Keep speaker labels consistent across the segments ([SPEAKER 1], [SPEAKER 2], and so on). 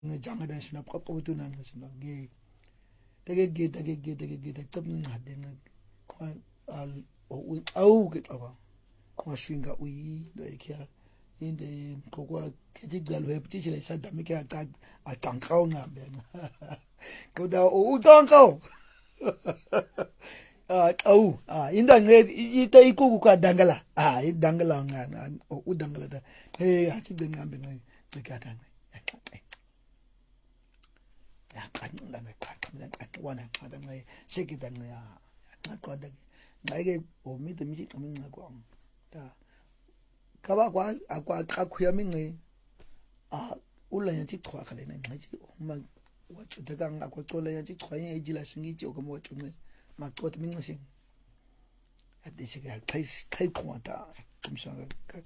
[SPEAKER 1] ngejanga dan sina papa betu nan sina ge tage tab nga de nga al au ke tawa kwa swinga ui do ikia inde kokwa kejigal web tichile sada mike a tankao ngambe ko da o tankao au inda nge ita ikuku kwa dangala i dangala nga o dangala da he achi de ngambe nga tikata nga ya kanunda nga wana ada nga sekita nga ya nakwanda ngaike o mite miji kaminga kwa ta kaba kwa akwa mingi ula yanti twa kale na ngaji ma wacho daga ngakwa tola yanti twa yin ejila singichi okamo wacho ne makot mingi sing adese ga kai kwanta kumsanga ka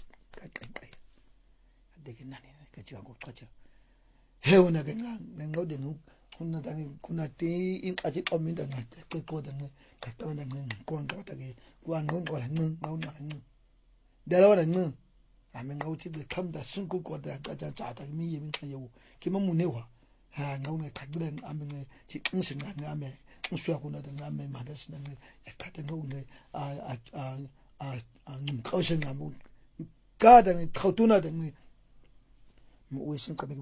[SPEAKER 1] adeke nani ka chiga ko twacha heuna ga ngode nu kunna dani kuna te in aji ominda na te ko da ne ka ta na ne ko anga ta ge wa ngon ko la ngon na dala wa ngon amen ngauti de kamda sunku ko da ta ta mi yemin ta yau kima munewa ha ngau ka gidan amen ci insin na amen suya kuna da amen ma da sin ne ya ka da ngau ne ngum kaushin na mu ka da ne thautuna da ne mu wisin ka bi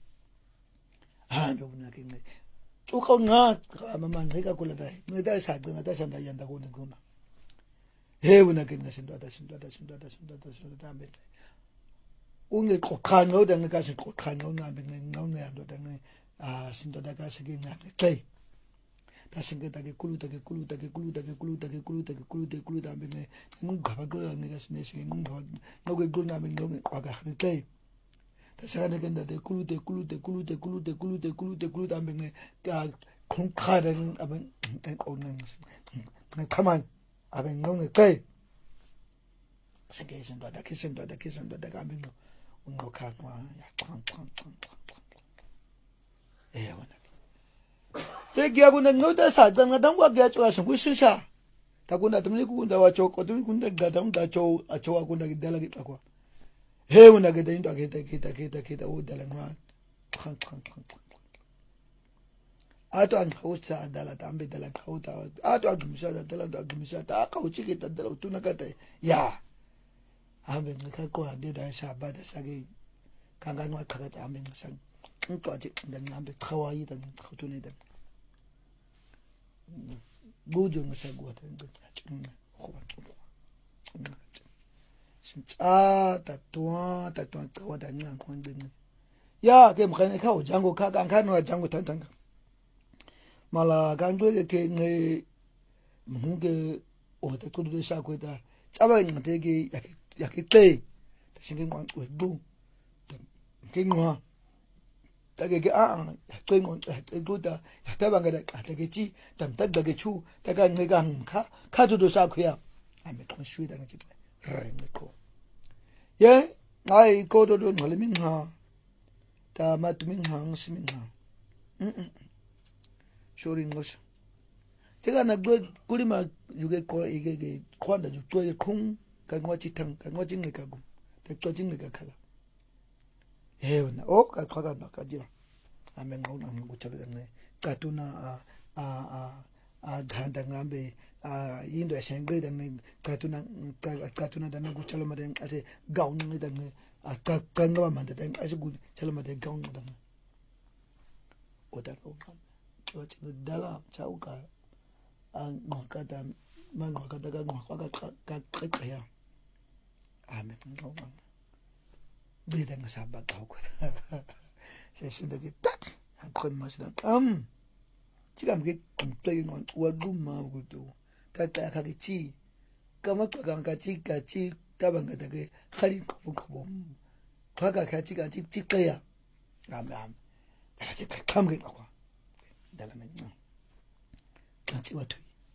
[SPEAKER 1] ha ndo na ke ne tsuka nga mama ngeka kula da ne da sa ga da san da yanda ko ne kuna he wona ke ngasin da amen unge kokhango da nga se kokhango na be ngau ne ando da ne sindo da ka se ke na kai ta singa da ke kulu da be ne mun ga ba do ne ga sine se mun ga no ge go na be ngau ne kwa ga ne kai ta sa ne ke da de kulu da be ne ka khon kha da ne aben ko ne kaman aben ngau ne kai singa sindo da ga be no ungo ka no ya tang wana he gya kuna ngoda sa da ngadam wa gya chwa sun kushisha ta kuna tumni ku da wa chok odun kun da gadam da chow a chow kuna gidala gita kwa he wana gida into kita o dala no khang ato an hausa dala tambe dala hauta ato agumisa dala agumisa ta ka uchi kita dala utuna kata ya ambe ngaka ko ande da sa ba da sage kangan wa kaga ambe sang nto aje da ngambe khawai da khutune da bujo ngasa go ta ngata khoba sincha ta twa ka da ngan kon de ya ke mkhane ka o jango ka kan no jango tan mala kan do ke ne munge o ta ko do sa ko ta chaba ni mate ke yakite ta singe ngon ko do ke ngwa ta ke to ngon do da ta banga da ta ke chi tam ta da ke chu ta ka ne ga ka do sa ko ya ame ton shui da ngi re ne ko ye ai ko do ngale min ha ta ma tu min ha simin ha shori ngos 제가 나 꾸리마 유게 거 이게 코한다 죽도에 콩 간와치 탕 간와치 니까고 백도지 니까가 해요나 가 과가 나까지 아멘 나오나 뭐 저러네 까투나 단단감베 인도 생베다네 까투나 다나 고철마데 아세 가운니다네 까간가 만다데 아세 고 철마데 가운니다네 오다로 저 달라 차우가 ngokada mangokada ka ngokaka ka qeqeya ame ngoma bida ngasaba ka ko se ke tat kon masna tigam ke kumplay no wa duma ko to ka ka chi kama ka chi tabanga da ke khali ko ka chi qeya ame da ke kam ke ko dala na 같이 와도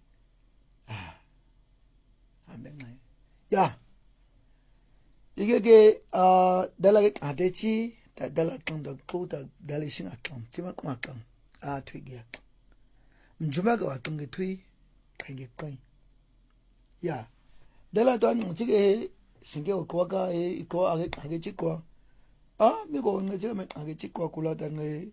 [SPEAKER 1] 안됐네 야 이게 달라게 아대치 달라 땅도 고다 달리신 아까 지만 아까 tweak이야 주마가 왔던 게 tweak 팽게 거이 야 달라도 안 지게 신경 고가 이거 하게 찍고 mi ko nge che me ake chikwa kula ta nge